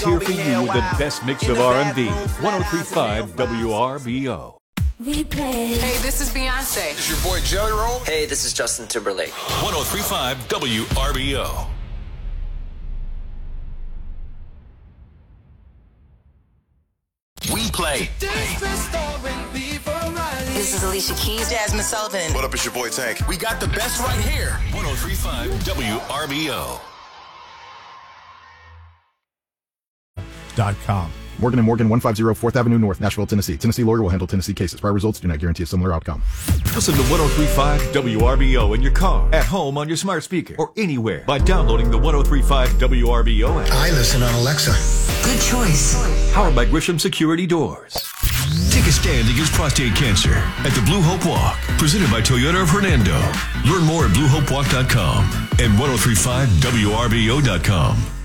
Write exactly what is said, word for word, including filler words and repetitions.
Here for you with the best mix of R and B. one oh three point five W R B O. Hey, this is Beyonce. This is your boy Jelly Roll. Hey, this is Justin Timberlake. one oh three point five W R B O. We play. This is Alicia Keys, Jasmine Sullivan. What up, it's your boy Tank. We got the best right here. one oh three point five W R B O. Dot com. Morgan and Morgan, one fifty fourth Avenue North, Nashville, Tennessee. Tennessee lawyer will handle Tennessee cases. Prior results do not guarantee a similar outcome. Listen to one oh three point five W R B O in your car, at home on your smart speaker, or anywhere by downloading the one oh three point five W R B O app. I listen on Alexa. Good choice. Powered by Grisham Security Doors. Take a stand against prostate cancer at the Blue Hope Walk, presented by Toyota of Hernando. Learn more at blue hope walk dot com and one oh three point five W R B O dot com.